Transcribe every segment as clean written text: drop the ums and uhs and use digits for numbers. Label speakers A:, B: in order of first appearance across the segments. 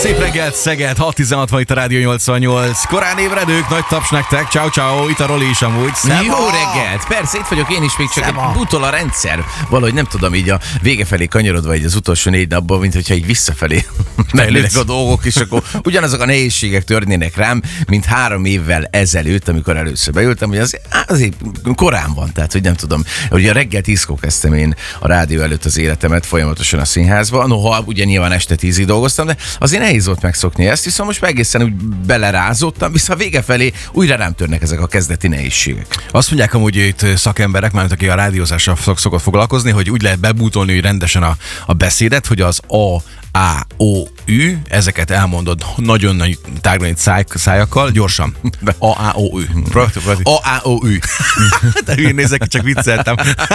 A: Szép reggelt, Szeged, 6:16 van itt a Rádió 88. Korán ébredők, nagy taps nektek, ciao ciao, itt a Roli is amúgy. Szeva!
B: Jó reggelt! Persze, itt vagyok én is, még csak utol a rendszer. Valahogy nem tudom, így a vége felé kanyarodva így az utolsó 4 napban, mint hogyha így visszafelé mennének a dolgok, és akkor ugyanazok a nehézségek történnek rám, mint 3 évvel ezelőtt, amikor először beültem, hogy azért korán van, tehát hogy nem tudom. Ugye reggel 10-kor kezdtem én a rádió előtt az életemet folyamatosan a színházba. Noha ugye nyilván este 10-ig dolgoztam, de azért nehéz volt megszokni ezt, viszont most egészen úgy belerázottam, viszont a vége felé újra rám törnek ezek a kezdeti nehézségek.
A: Azt mondják amúgy itt szakemberek, mert aki a rádiózással szokott foglalkozni, hogy úgy lehet bebútolni hogy rendesen a beszédet, hogy az A-O-Ü, ezeket elmondod nagyon nagy tágranit szájakkal, gyorsan. A-A-O-Ü. A-A-O-Ü. De hülyén nézek ki, csak vicceltem.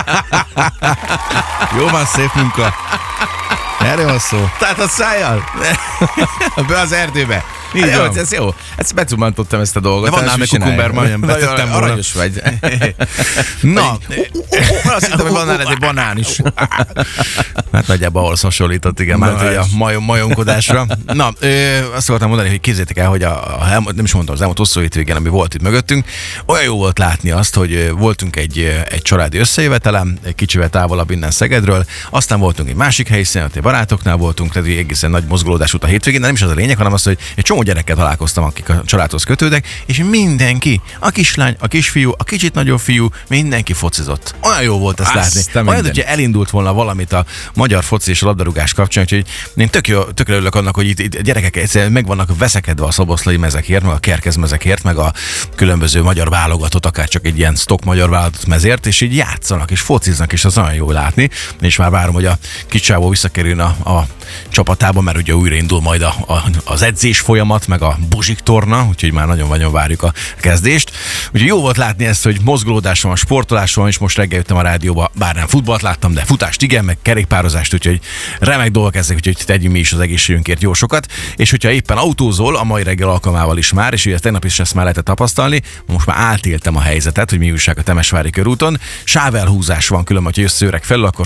A: Jó van, szép munka. Erről van szó.
B: Tehát a szájjal? Be az erdőbe.
A: Így
B: jó,
A: van.
B: ez jó. Ezt betumantottam ezt a dolgot.
A: De van nálam egy kukumber, majdnem betettem volna.
B: Aranyos vagy.
A: Na,
B: azt hittem, hogy van nálad egy banán is.
A: hát nagyjából ahhoz hasonlított, igen, már hogy a majomkodásra. Na, azt akartam mondani, hogy képzeljétek el, hogy nem is mondtam, az elmúlt hosszú hétvégén, ami volt itt mögöttünk, olyan jó volt látni azt, hogy voltunk egy családi összejövetelem, egy kicsivel távolabb innen Szegedről, aztán voltunk egy másik helyszínen, ott barátoknál voltunk, tehát egészen nagy mozgolódás volt a hétvégén, de nem is az a lényeg, hanem az, hogy egy csomó gyerekkel találkoztam, akik a családhoz kötődnek, és mindenki, a kislány, a kisfiú, a kicsit nagyobb fiú, mindenki focizott. Olyan jó volt ezt látni. Olyan, hogyha elindult volna valamit a magyar foci és a labdarúgás kapcsán, úgyhogy én tökre örülök annak, hogy itt gyerekek egyszerűen meg vannak veszekedve a szoboszlai mezekért, meg a kerkezmezekért, meg a különböző magyar válogatott, akár csak egy ilyen stock magyar válogatott mezért, és így játszanak, és fociznak, és az olyan jó látni. És már várom, hogy a kicsávó visszakerüljön a csapatába, mert ugye újra indul majd az edzés folyamat, meg a buzsik torna, úgyhogy már nagyon várjuk a kezdést. Úgyhogy jó volt látni ezt, hogy mozgolódás van, sportolás van, és most reggel jöttem a rádióba, bár nem futballt láttam, de futást igen, meg kerékpározást, úgyhogy remek dolgok ezek, úgyhogy tegyünk mi is az egészségünkért jó sokat. És hogyha éppen autózol, a mai reggel alkalmával is már, és ugye tegnap is ezt már lehetett tapasztalni, most már átéltem a helyzetet, hogy mi újság a Temesvári körúton. Sávelhúzás van, különben, hogyha jössz Szőreg felül, akkor